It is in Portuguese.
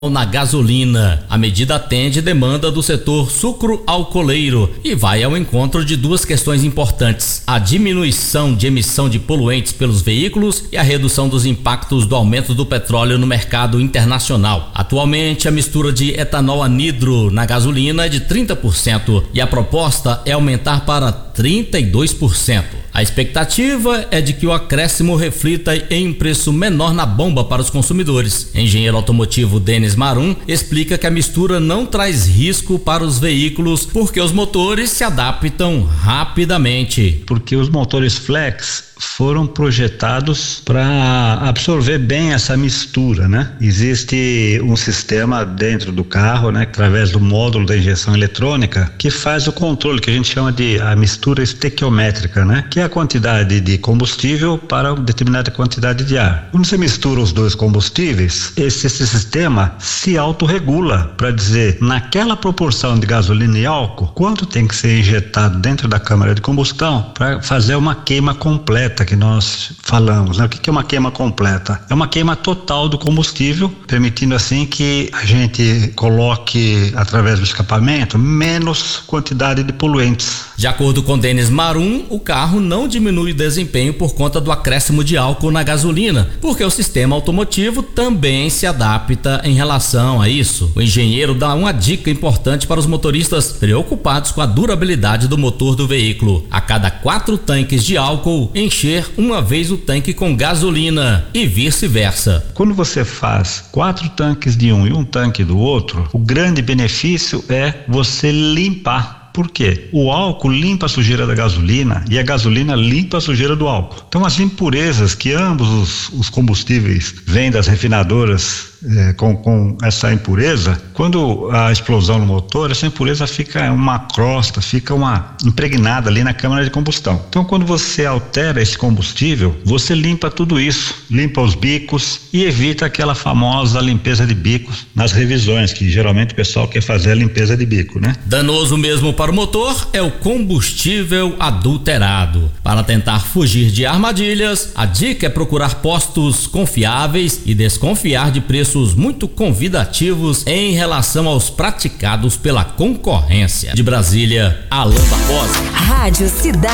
Na gasolina. A medida atende demanda do setor sucro-alcooleiro e vai ao encontro de duas questões importantes: a diminuição de emissão de poluentes pelos veículos e a redução dos impactos do aumento do petróleo no mercado internacional. Atualmente, a mistura de etanol anidro na gasolina é de 30% e a proposta é aumentar para 32%. A expectativa é de que o acréscimo reflita em um preço menor na bomba para os consumidores. Engenheiro automotivo Denis Marum explica que a mistura não traz risco para os veículos porque os motores se adaptam rapidamente. Porque os motores flex foram projetados para absorver bem essa mistura, né? Existe um sistema dentro do carro, né, através do módulo da injeção eletrônica, que faz o controle, que a gente chama de a mistura estequiométrica, né? Que é a quantidade de combustível para uma determinada quantidade de ar. Quando você mistura os dois combustíveis, esse sistema se autorregula para dizer, naquela proporção de gasolina e álcool, quanto tem que ser injetado dentro da câmara de combustão para fazer uma queima completa que nós falamos, né? O que é uma queima completa? É uma queima total do combustível, permitindo assim que a gente coloque, através do escapamento, menos quantidade de poluentes. De acordo com Denis Marum, o carro não diminui o desempenho por conta do acréscimo de álcool na gasolina, porque o sistema automotivo também se adapta em relação a isso. O engenheiro dá uma dica importante para os motoristas preocupados com a durabilidade do motor do veículo: a cada 4 tanques de álcool, encher uma vez o tanque com gasolina e vice-versa. Quando você faz 4 tanques de um e um tanque do outro, o grande benefício é você limpar. Por quê? O álcool limpa a sujeira da gasolina e a gasolina limpa a sujeira do álcool. Então as impurezas que ambos os combustíveis vêm das refinadoras com essa impureza, quando a explosão no motor, essa impureza fica uma crosta, fica uma impregnada ali na câmara de combustão. Então quando você altera esse combustível, você limpa tudo isso, limpa os bicos e evita aquela famosa limpeza de bicos nas revisões, que geralmente o pessoal quer fazer a limpeza de bico, né? Danoso mesmo para o motor é o combustível adulterado. Para tentar fugir de armadilhas, a dica é procurar postos confiáveis e desconfiar de preços muito convidativos em relação aos praticados pela concorrência. De Brasília, Alain Barbosa. Rádio Cidade.